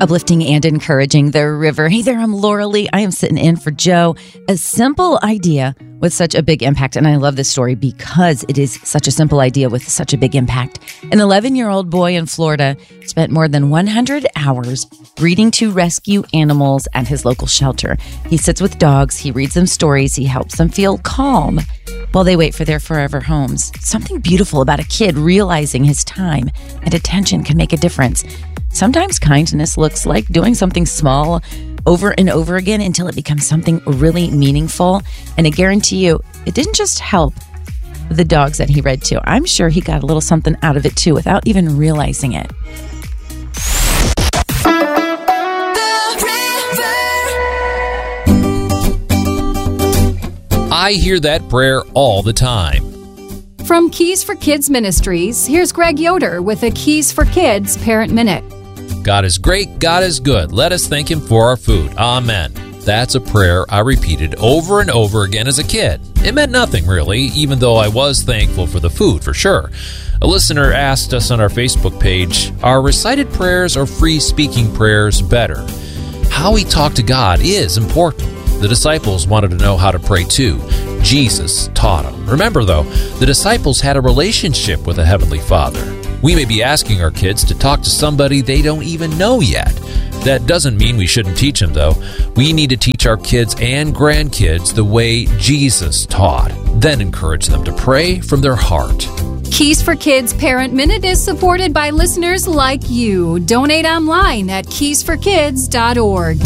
Uplifting and encouraging the river. Hey there, I'm Laura Lee. I am sitting in for Joe. A simple idea with such a big impact. And I love this story because it is such a simple idea with such a big impact. An 11-year-old boy in Florida spent more than 100 hours reading to rescue animals at his local shelter. He sits with dogs, he reads them stories, he helps them feel calm while they wait for their forever homes. Something beautiful about a kid realizing his time and attention can make a difference. Sometimes kindness looks like doing something small over and over again until it becomes something really meaningful. And I guarantee you, it didn't just help the dogs that he read to. I'm sure he got a little something out of it too without even realizing it. I hear that prayer all the time. From Keys for Kids Ministries, here's Greg Yoder with a Keys for Kids Parent Minute. God is great, God is good. Let us thank Him for our food. Amen. That's a prayer I repeated over and over again as a kid. It meant nothing, really, even though I was thankful for the food, for sure. A listener asked us on our Facebook page, are recited prayers or free-speaking prayers better? How we talk to God is important. The disciples wanted to know how to pray too. Jesus taught them. Remember, though, the disciples had a relationship with a Heavenly Father. We may be asking our kids to talk to somebody they don't even know yet. That doesn't mean we shouldn't teach them, though. We need to teach our kids and grandkids the way Jesus taught, then encourage them to pray from their heart. Keys for Kids Parent Minute is supported by listeners like you. Donate online at keysforkids.org.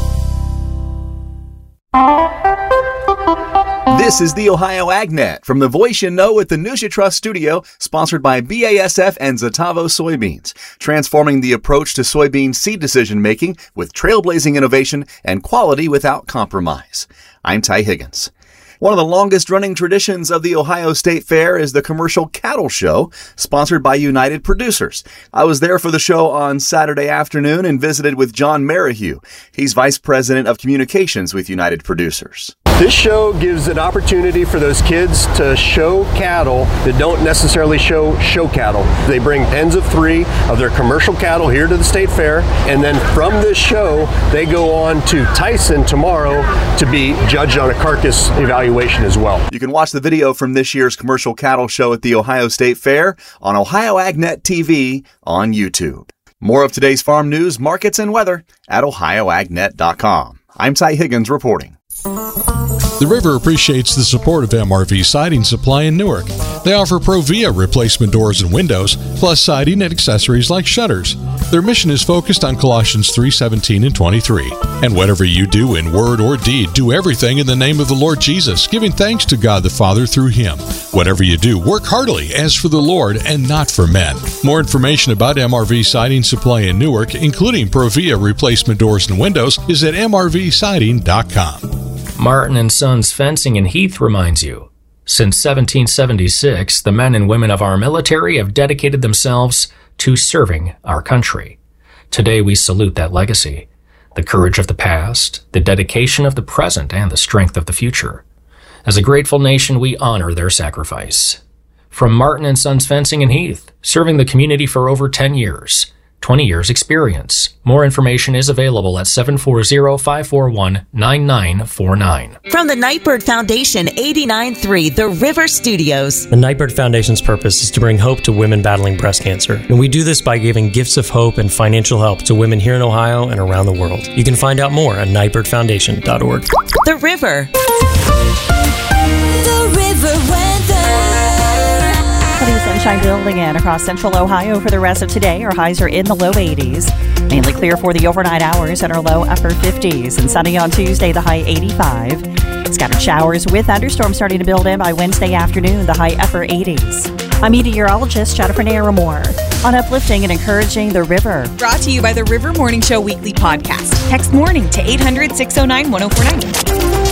This is the Ohio AgNet from the voice you know at the News You Trust studio, sponsored by BASF and Zetavo soybeans, transforming the approach to soybean seed decision-making with trailblazing innovation and quality without compromise. I'm Ty Higgins. One of the longest-running traditions of the Ohio State Fair is the Commercial Cattle Show, sponsored by United Producers. I was there for the show on Saturday afternoon and visited with John Merrihew. He's Vice President of Communications with United Producers. This show gives an opportunity for those kids to show cattle that don't necessarily show cattle. They bring pens of 3 of their commercial cattle here to the State Fair, and then from this show, they go on to Tyson tomorrow to be judged on a carcass evaluation as well. You can watch the video from this year's Commercial Cattle Show at the Ohio State Fair on Ohio AgNet TV on YouTube. More of today's farm news, markets, and weather at ohioagnet.com. I'm Ty Higgins reporting. The River appreciates the support of MRV Siding Supply in Newark. They offer Provia replacement doors and windows, plus siding and accessories like shutters. Their mission is focused on Colossians 3:17 and 23. And whatever you do in word or deed, do everything in the name of the Lord Jesus, giving thanks to God the Father through Him. Whatever you do, work heartily as for the Lord and not for men. More information about MRV Siding Supply in Newark, including Provia replacement doors and windows, is at mrvsiding.com. Martin & Sons Fencing in Heath reminds you, since 1776, the men and women of our military have dedicated themselves to serving our country. Today we salute that legacy, the courage of the past, the dedication of the present, and the strength of the future. As a grateful nation, we honor their sacrifice. From Martin & Sons Fencing in Heath, serving the community for over 10 years, 20 years experience. More information is available at 740-541-9949. From the Nightbird Foundation, 89.3 The River Studios. The Nightbird Foundation's purpose is to bring hope to women battling breast cancer. And we do this by giving gifts of hope and financial help to women here in Ohio and around the world. You can find out more at nightbirdfoundation.org. The River. The River weather. Sunshine building in across central Ohio for the rest of today. Our highs are in the low 80s. Mainly clear for the overnight hours and our low upper 50s. And sunny on Tuesday, the high 85. Scattered showers with thunderstorms starting to build in by Wednesday afternoon, the high upper 80s. I'm meteorologist Jennifer Naramore on Uplifting and Encouraging the River. Brought to you by the River Morning Show Weekly Podcast. Text MORNING to 800-609-1049.